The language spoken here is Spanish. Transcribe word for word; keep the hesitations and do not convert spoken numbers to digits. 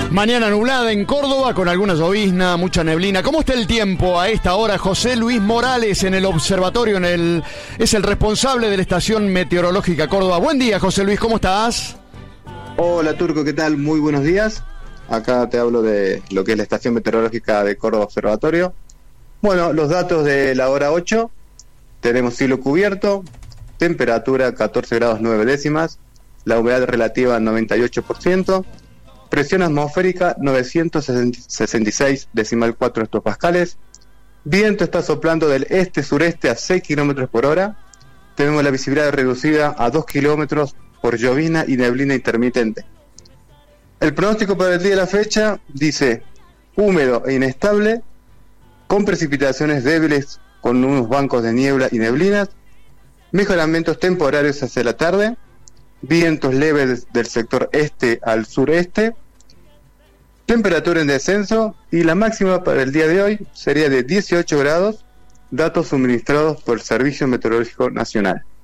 Mañana nublada en Córdoba con alguna llovizna, mucha neblina. ¿Cómo está el tiempo a esta hora? José Luis Morales en el observatorio, en el es el responsable de la estación meteorológica Córdoba. Buen día, José Luis, ¿cómo estás? Hola, Turco, ¿qué tal? Muy buenos días. Acá te hablo de lo que es la estación meteorológica de Córdoba Observatorio. Bueno, los datos de la hora ocho. Tenemos cielo cubierto, temperatura catorce grados nueve décimas, la humedad relativa noventa y ocho por ciento, presión atmosférica novecientos sesenta y seis decimal cuatro hectopascales, viento está soplando del este-sureste a seis kilómetros por hora, tenemos la visibilidad reducida a dos kilómetros por llovizna y neblina intermitente. El pronóstico para el día de la fecha dice húmedo e inestable, con precipitaciones débiles con unos bancos de niebla y neblinas, mejoramientos temporarios hacia la tarde, vientos leves del sector este al sureste, temperatura en descenso y la máxima para el día de hoy sería de dieciocho grados, datos suministrados por el Servicio Meteorológico Nacional.